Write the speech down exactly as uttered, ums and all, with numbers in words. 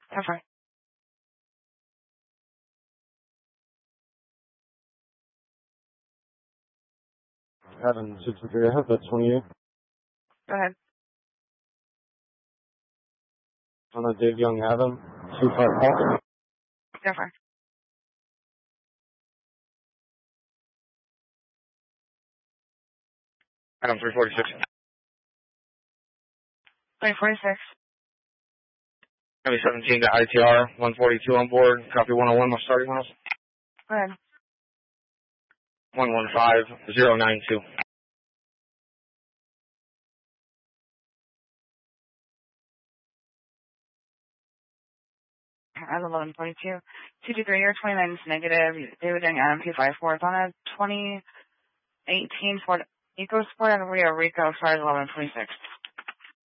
Okay. Adam sixty-three, I have that twenty-eight. Go ahead. On a Dave Young Adam, two five four. Go for it. Adam three forty-six. three forty-six. Heavy seventeen to I T R, one forty-two on board. Copy one oh one, my starting miles. Go ahead. one one five zero nine two. At eleven forty-two. two two three, you're twenty-nine is negative. David Young Adam P five four. It's on a twenty eighteen Ford EcoSport and Rio Rico, start at eleven twenty-six.